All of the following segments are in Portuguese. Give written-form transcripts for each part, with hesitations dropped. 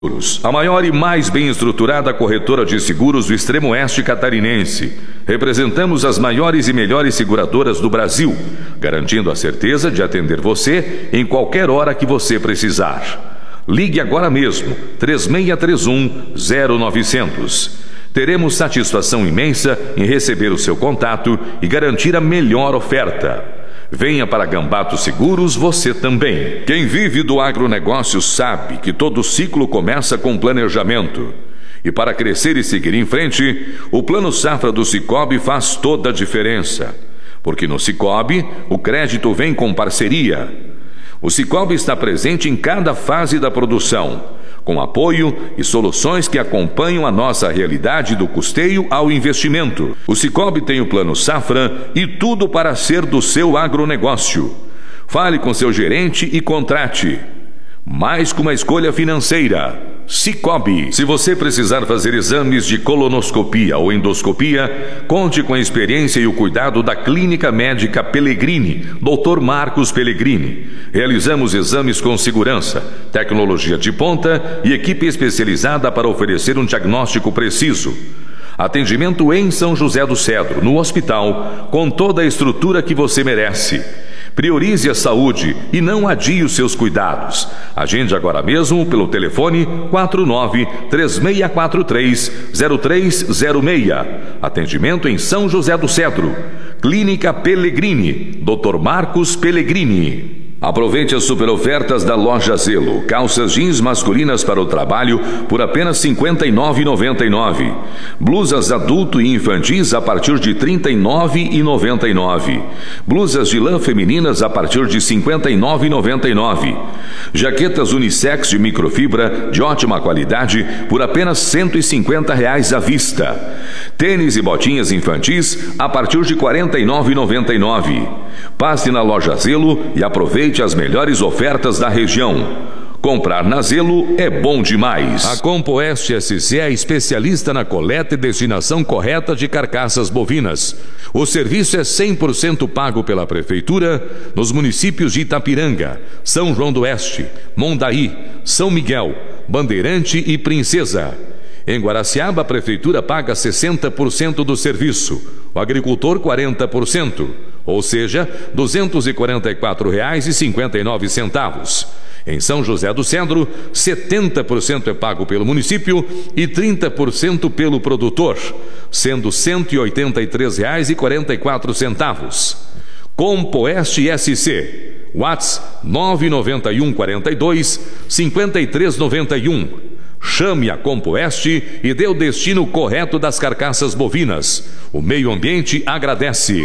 A maior e mais bem estruturada corretora de seguros do extremo oeste catarinense. Representamos as maiores e melhores seguradoras do Brasil, garantindo a certeza de atender você em qualquer hora que você precisar. Ligue agora mesmo, 3631-0900. Teremos satisfação imensa em receber o seu contato e garantir a melhor oferta. Venha para Gambato Seguros você também. Quem vive do agronegócio sabe que todo ciclo começa com planejamento. E para crescer e seguir em frente, o Plano Safra do Sicoob faz toda a diferença. Porque no Sicoob, o crédito vem com parceria. O Sicoob está presente em cada fase da produção, com apoio e soluções que acompanham a nossa realidade do custeio ao investimento. O Sicoob tem o Plano Safra e tudo para ser do seu agronegócio. Fale com seu gerente e contrate. Mais que uma escolha financeira. Sicoob. Se você precisar fazer exames de colonoscopia ou endoscopia, conte com a experiência e o cuidado da Clínica Médica Pellegrini, Dr. Marcos Pellegrini. Realizamos exames com segurança, tecnologia de ponta e equipe especializada para oferecer um diagnóstico preciso. Atendimento em São José do Cedro, no hospital, com toda a estrutura que você merece. Priorize a saúde e não adie os seus cuidados. Agende agora mesmo pelo telefone 49-3643-0306. Atendimento em São José do Cedro. Clínica Pellegrini, Dr. Marcos Pellegrini. Aproveite as super ofertas da Loja Zelo. Calças jeans masculinas para o trabalho por apenas R$ 59,99. Blusas adulto e infantis a partir de R$ 39,99. Blusas de lã femininas a partir de R$ 59,99. Jaquetas unissex de microfibra de ótima qualidade por apenas R$ 150 à vista. Tênis e botinhas infantis a partir de R$ 49,99. Passe na Loja Zelo e aproveite as melhores ofertas da região. Comprar na Zelo é bom demais. A Compoeste SC é especialista na coleta e destinação correta de carcaças bovinas. O serviço é 100% pago pela Prefeitura nos municípios de Itapiranga, São João do Oeste, Mondaí, São Miguel, Bandeirante e Princesa. Em Guaraciaba, a Prefeitura paga 60% do serviço, o agricultor 40%, ou seja, R$ 244,59. Em São José do Cedro, 70% é pago pelo município e 30% pelo produtor, sendo R$ 183,44. Compoeste SC, WhatsApp 991 42 5391. Chame a Compoeste e dê o destino correto das carcaças bovinas. O meio ambiente agradece.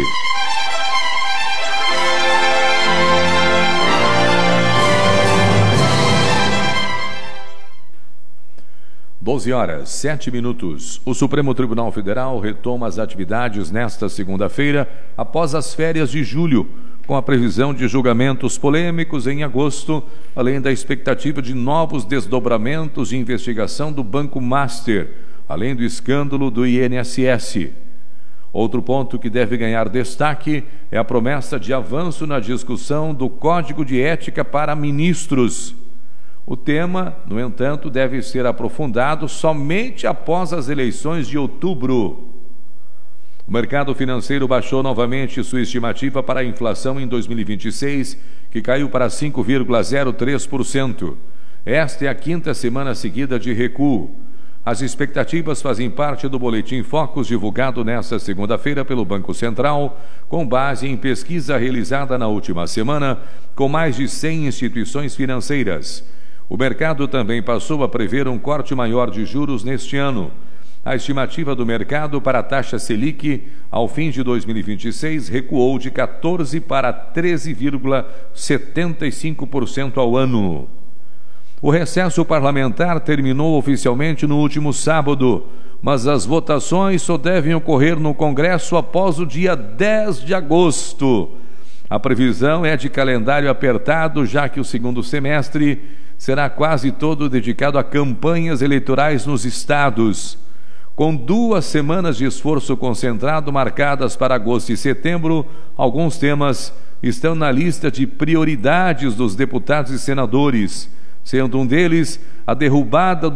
Horas 7 minutos. O Supremo Tribunal Federal retoma as atividades nesta segunda-feira, após as férias de julho, com a previsão de julgamentos polêmicos em agosto, além da expectativa de novos desdobramentos de investigação do Banco Master, além do escândalo do INSS. Outro ponto que deve ganhar destaque é a promessa de avanço na discussão do Código de Ética para ministros. O tema, no entanto, deve ser aprofundado somente após as eleições de outubro. O mercado financeiro baixou novamente sua estimativa para a inflação em 2026, que caiu para 5,03%. Esta é a quinta semana seguida de recuo. As expectativas fazem parte do Boletim Focus divulgado nesta segunda-feira pelo Banco Central, com base em pesquisa realizada na última semana com mais de 100 instituições financeiras. O mercado também passou a prever um corte maior de juros neste ano. A estimativa do mercado para a taxa Selic ao fim de 2026 recuou de 14% para 13,75% ao ano. O recesso parlamentar terminou oficialmente no último sábado, mas as votações só devem ocorrer no Congresso após o dia 10 de agosto. A previsão é de calendário apertado, já que o segundo semestre será quase todo dedicado a campanhas eleitorais nos estados. Com 2 semanas de esforço concentrado marcadas para agosto e setembro, alguns temas estão na lista de prioridades dos deputados e senadores, sendo um deles a derrubada